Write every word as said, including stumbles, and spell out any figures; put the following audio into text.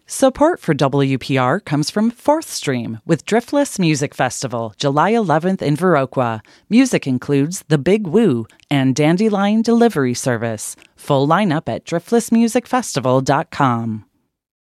Support for W P R comes from Fourth Stream with Driftless Music Festival, July eleventh in Viroqua. Music includes The Big Woo and Dandelion Delivery Service. Full lineup at driftless music festival dot com.